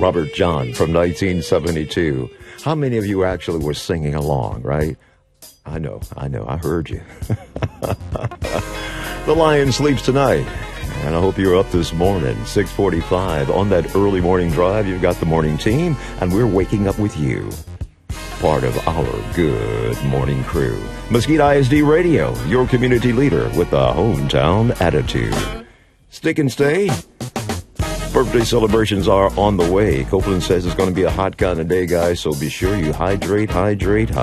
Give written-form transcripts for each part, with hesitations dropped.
Robert John from 1972. How many of you actually were singing along, right? I know, I heard you. The Lion sleeps tonight, and I hope you're up this morning, 6:45. On that early morning drive, you've got the morning team, and we're waking up with you. Part of our good morning crew. Mesquite ISD Radio, your community leader with the hometown attitude. Stick and stay. Birthday celebrations are on the way. Copeland says it's going to be a hot kind of day, guys, so be sure you hydrate. Yeah,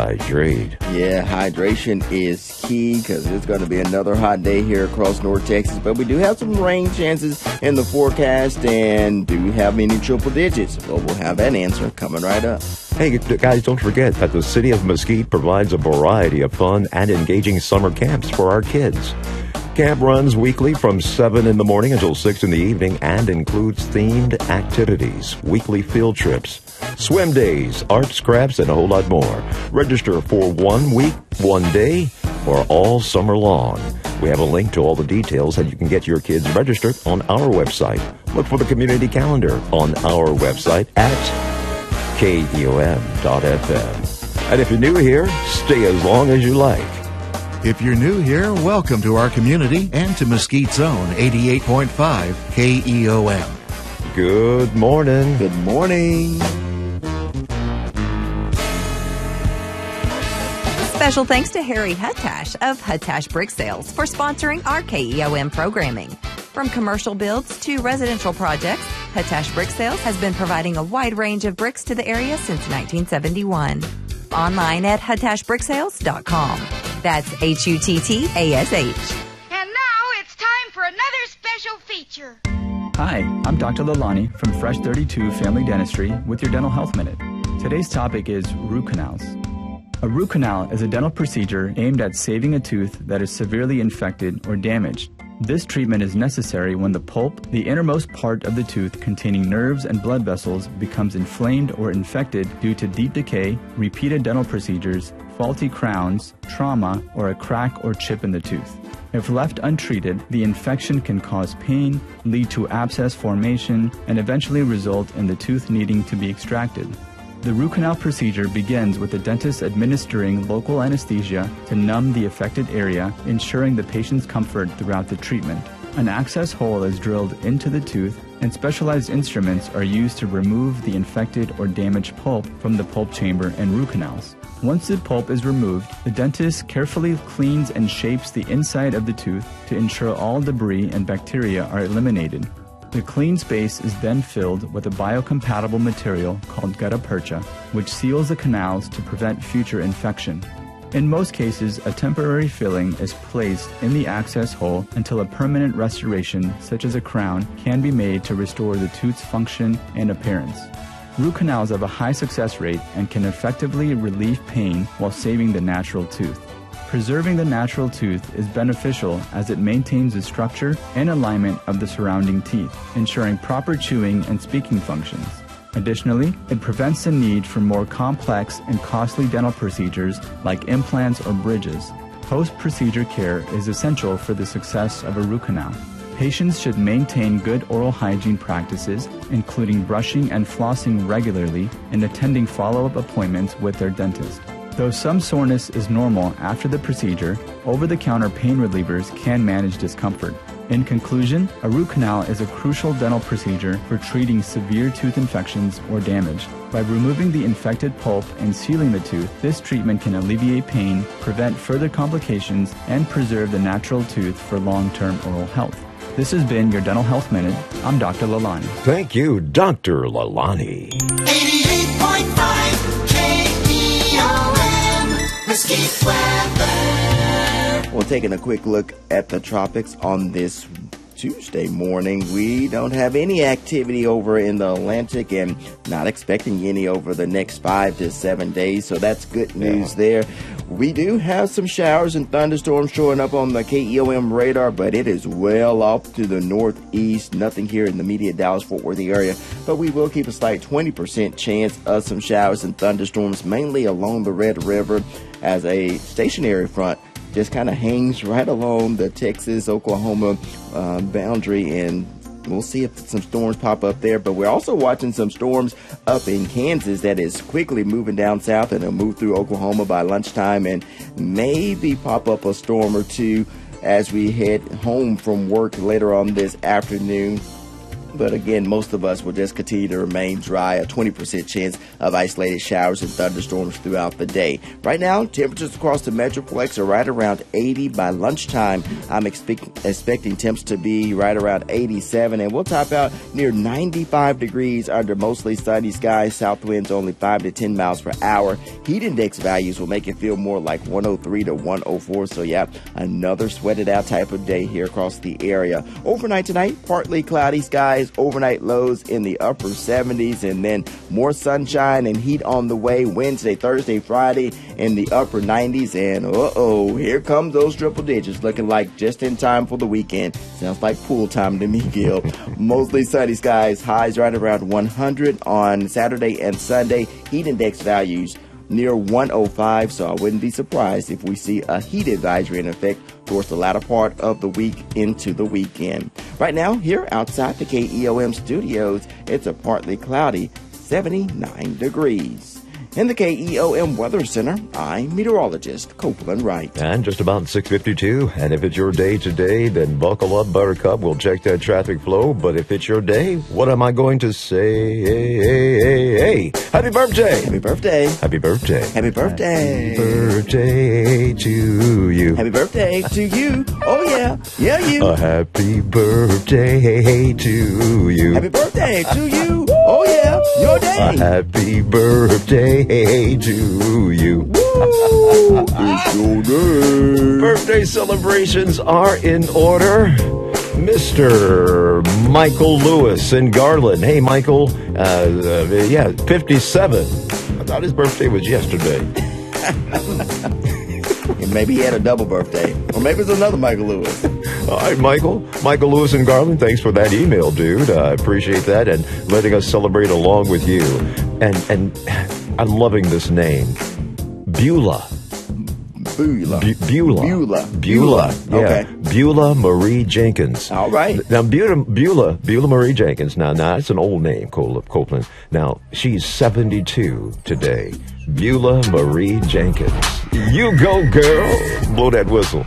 hydration is key because it's going to be another hot day here across North Texas. But we do have some rain chances in the forecast, and do we have any triple digits? Well, we'll have that answer coming right up. Hey, guys, don't forget that the City of Mesquite provides a variety of fun and engaging summer camps for our kids. Camp runs weekly from 7 in the morning until 6 in the evening and includes themed activities, weekly field trips, swim days, arts, crafts, and a whole lot more. Register for 1 week, 1 day, or all summer long. We have a link to all the details, and you can get your kids registered on our website. Look for the community calendar on our website at KEOM.FM. And if you're new here, stay as long as you like. If you're new here, welcome to our community and to Mesquite's own 88.5 KEOM. Good morning. Good morning. Special thanks to Harry Huttash of Huttash Brick Sales for sponsoring our KEOM programming. From commercial builds to residential projects, Huttash Brick Sales has been providing a wide range of bricks to the area since 1971. Online at huttashbricksales.com. That's HUTTASH. And now it's time for another special feature. Hi, I'm Dr. Lalani from Fresh 32 Family Dentistry with your Dental Health Minute. Today's topic is root canals. A root canal is a dental procedure aimed at saving a tooth that is severely infected or damaged. This treatment is necessary when the pulp, the innermost part of the tooth containing nerves and blood vessels, becomes inflamed or infected due to deep decay, repeated dental procedures, faulty crowns, trauma, or a crack or chip in the tooth. If left untreated, the infection can cause pain, lead to abscess formation, and eventually result in the tooth needing to be extracted. The root canal procedure begins with the dentist administering local anesthesia to numb the affected area, ensuring the patient's comfort throughout the treatment. An access hole is drilled into the tooth, and specialized instruments are used to remove the infected or damaged pulp from the pulp chamber and root canals. Once the pulp is removed, the dentist carefully cleans and shapes the inside of the tooth to ensure all debris and bacteria are eliminated. The clean space is then filled with a biocompatible material called gutta percha, which seals the canals to prevent future infection. In most cases, a temporary filling is placed in the access hole until a permanent restoration, such as a crown, can be made to restore the tooth's function and appearance. Root canals have a high success rate and can effectively relieve pain while saving the natural tooth. Preserving the natural tooth is beneficial as it maintains the structure and alignment of the surrounding teeth, ensuring proper chewing and speaking functions. Additionally, it prevents the need for more complex and costly dental procedures like implants or bridges. Post-procedure care is essential for the success of a root canal. Patients should maintain good oral hygiene practices, including brushing and flossing regularly and attending follow-up appointments with their dentist. Though some soreness is normal after the procedure, over-the-counter pain relievers can manage discomfort. In conclusion, a root canal is a crucial dental procedure for treating severe tooth infections or damage. By removing the infected pulp and sealing the tooth, this treatment can alleviate pain, prevent further complications, and preserve the natural tooth for long-term oral health. This has been your Dental Health Minute. I'm Dr. Lalani. Thank you, Dr. Lalani. 88.5 KEOM, Mesquite weather. Well, taking a quick look at the tropics on this Tuesday morning, we don't have any activity over in the Atlantic and not expecting any over the next 5 to 7 days, so that's good news there. We do have some showers and thunderstorms showing up on the KEOM radar, but it is well off to the northeast. Nothing here in the immediate Dallas-Fort Worth area, but we will keep a slight 20% chance of some showers and thunderstorms, mainly along the Red River, as a stationary front just kind of hangs right along the Texas-Oklahoma boundary and we'll see if some storms pop up there. But we're also watching some storms up in Kansas that is quickly moving down south, and it'll move through Oklahoma by lunchtime and maybe pop up a storm or two as we head home from work later on this afternoon. But again, most of us will just continue to remain dry, a 20% chance of isolated showers and thunderstorms throughout the day. Right now, temperatures across the Metroplex are right around 80. By lunchtime, I'm expecting temps to be right around 87, and we'll top out near 95 degrees under mostly sunny skies. South winds only 5 to 10 miles per hour. Heat index values will make it feel more like 103 to 104. So yeah, another sweated out type of day here across the area. Overnight tonight, partly cloudy skies. Overnight lows in the upper 70s, and then more sunshine and heat on the way Wednesday, Thursday, Friday in the upper 90s. And here comes those triple digits, looking like just in time for the weekend. Sounds like pool time to me, Gil. Mostly sunny skies, highs right around 100 on Saturday and Sunday. Heat index values near 105, so I wouldn't be surprised if we see a heat advisory in effect towards the latter part of the week into the weekend. Right now, here outside the KEOM studios, it's a partly cloudy 79 degrees. In the KEOM Weather Center, I'm meteorologist Copeland Wright. And just about 6:52. And if it's your day today, then buckle up, Buttercup. We'll check that traffic flow. But if it's your day, what am I going to say? Hey. Happy birthday. Happy birthday. Happy birthday. Happy birthday. Happy birthday to you. Happy birthday to you. Oh, yeah. Yeah, you. A happy birthday to you. Happy birthday to you. Oh, yeah. Your day. A happy birthday to you. Woo! It's your day. Birthday celebrations are in order. Mr. Michael Lewis in Garland. Hey, Michael. 57. I thought his birthday was yesterday. Maybe he had a double birthday. Or maybe it's another Michael Lewis. All right, Michael Lewis in Garland, thanks for that email, dude. I appreciate that and letting us celebrate along with you. And I'm loving this name. Beulah. Beulah. Yeah. Okay. Beulah Marie Jenkins. All right. Now, Beulah Marie Jenkins. Now, that's an old name, Copeland. Now, she's 72 today. Beulah Marie Jenkins. You go, girl. Blow that whistle.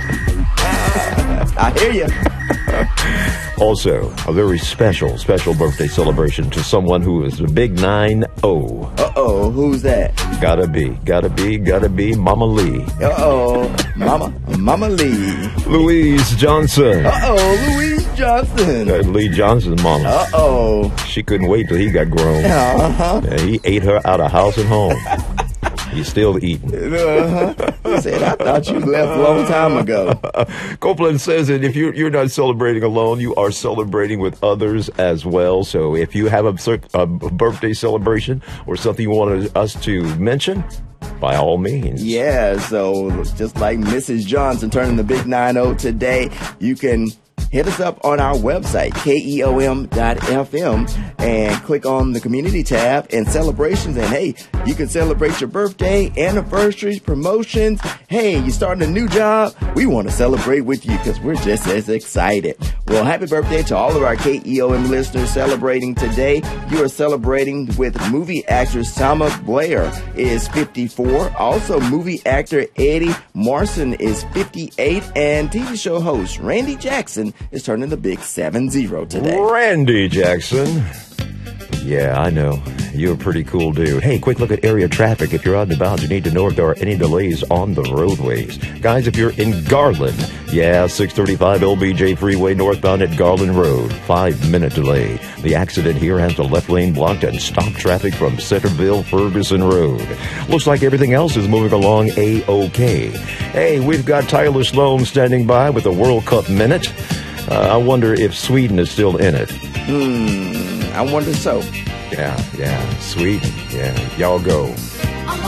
I hear you. Also, a very special birthday celebration to someone who is a big 9-0. Uh-oh, who's that? Gotta be Mama Lee. Uh-oh, Mama Lee. Louise Johnson. Uh-oh, Louise Johnson. Lee Johnson's mama. Uh-oh. She couldn't wait till he got grown. Uh-huh. And he ate her out of house and home. He's still eating. He said, I thought you left a long time ago. Copeland says that if you're not celebrating alone, you are celebrating with others as well. So if you have a birthday celebration or something you want us to mention, by all means. Yeah, so just like Mrs. Johnson turning the big 9-0 today, you can hit us up on our website, KEOM.FM, and click on the community tab and celebrations. And hey, you can celebrate your birthday, anniversaries, promotions. Hey, you're starting a new job. We want to celebrate with you because we're just as excited. Well, happy birthday to all of our KEOM listeners celebrating today. You are celebrating with movie actor Selma Blair is 54. Also, movie actor Eddie Marson is 58. And TV show host Randy Jackson is turning the big 7-0 today. Randy Jackson. Yeah, I know. You're a pretty cool dude. Hey, quick look at area traffic. If you're out and about, you need to know if there are any delays on the roadways. Guys, if you're in Garland, 635 LBJ Freeway northbound at Garland Road, 5-minute delay. The accident here has the left lane blocked and stopped traffic from Centerville Ferguson Road. Looks like everything else is moving along A-OK. Hey, we've got Tyler Sloan standing by with a World Cup Minute. I wonder if Sweden is still in it. I wonder so. Yeah, Sweden. Yeah, y'all go.